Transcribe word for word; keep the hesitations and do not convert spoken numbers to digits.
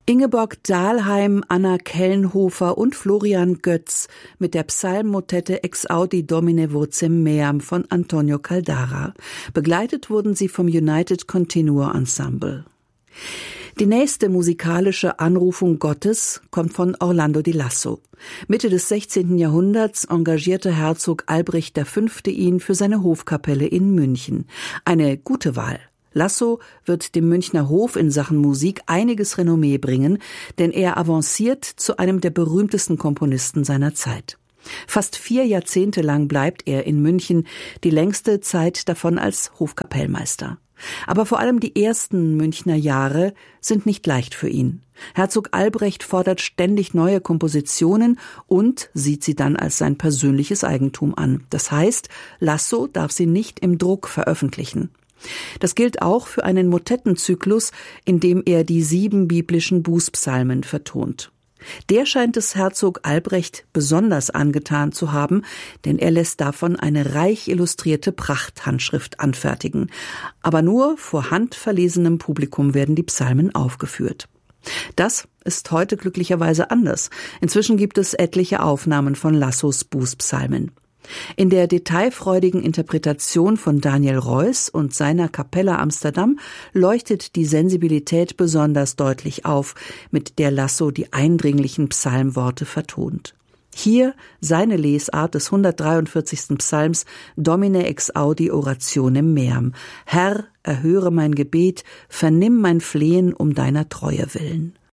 Ingeborg Dahlheim, Anna Kellenhofer und Florian Götz mit der Psalmmotette Exaudi Domine vocem meam von Antonio Caldara. Begleitet wurden sie vom United Continuo Ensemble. Die nächste musikalische Anrufung Gottes kommt von Orlando di Lasso. Mitte des sechzehnten Jahrhunderts engagierte Herzog Albrecht der Fünfte ihn für seine Hofkapelle in München. Eine gute Wahl. Lasso wird dem Münchner Hof in Sachen Musik einiges Renommee bringen, denn er avanciert zu einem der berühmtesten Komponisten seiner Zeit. Fast vier Jahrzehnte lang bleibt er in München, die längste Zeit davon als Hofkapellmeister. Aber vor allem die ersten Münchner Jahre sind nicht leicht für ihn. Herzog Albrecht fordert ständig neue Kompositionen und sieht sie dann als sein persönliches Eigentum an. Das heißt, Lasso darf sie nicht im Druck veröffentlichen. Das gilt auch für einen Motettenzyklus, in dem er die sieben biblischen Bußpsalmen vertont. Der scheint es Herzog Albrecht besonders angetan zu haben, denn er lässt davon eine reich illustrierte Prachthandschrift anfertigen. Aber nur vor handverlesenem Publikum werden die Psalmen aufgeführt. Das ist heute glücklicherweise anders. Inzwischen gibt es etliche Aufnahmen von Lassos Bußpsalmen. In der detailfreudigen Interpretation von Daniel Reuss und seiner Capella Amsterdam leuchtet die Sensibilität besonders deutlich auf, mit der Lasso die eindringlichen Psalmworte vertont. Hier seine Lesart des hundertdreiundvierzigsten Psalms Domine exaudi orationem meam. Herr, erhöre mein Gebet, vernimm mein Flehen um deiner Treue willen.